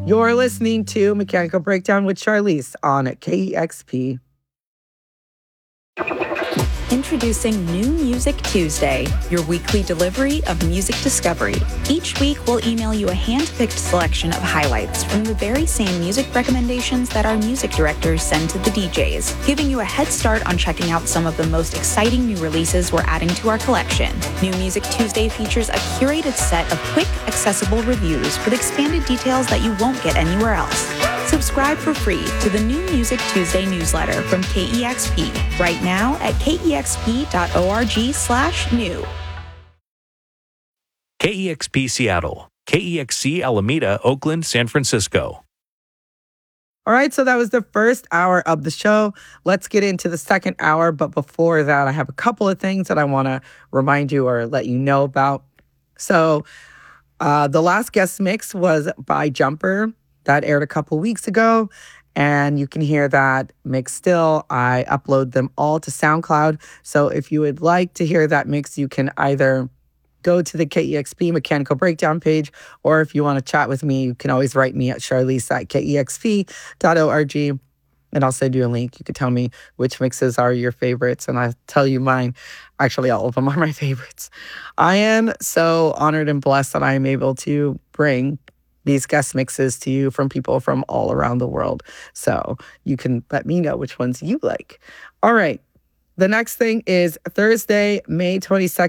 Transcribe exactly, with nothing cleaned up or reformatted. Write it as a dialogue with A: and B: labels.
A: You're listening to Mechanical Breakdown with Charlize on K E X P.
B: Introducing New Music Tuesday, your weekly delivery of music discovery. Each week, we'll email you a hand-picked selection of highlights from the very same music recommendations that our music directors send to the D Js, giving you a head start on checking out some of the most exciting new releases we're adding to our collection. New Music Tuesday features a curated set of quick, accessible reviews with expanded details that you won't get anywhere else. Subscribe for free to the New Music Tuesday newsletter from K E X P right now at kexp.org slash new.
C: K E X P Seattle, K E X C Alameda, Oakland, San Francisco.
A: All right, so that was the first hour of the show. Let's get into the second hour. But before that, I have a couple of things that I want to remind you or let you know about. So uh, the last guest mix was by Jumper. That aired a couple weeks ago, and you can hear that mix still. I upload them all to SoundCloud. So if you would like to hear that mix, you can either go to the K E X P Mechanical Breakdown page, or if you want to chat with me, you can always write me at Charlize at K E X P dot org, and I'll send you a link. You can tell me which mixes are your favorites, and I'll tell you mine. Actually, all of them are my favorites. I am so honored and blessed that I am able to bring these guest mixes to you from people from all around the world. So you can let me know which ones you like. All right. The next thing is Thursday, May twenty-second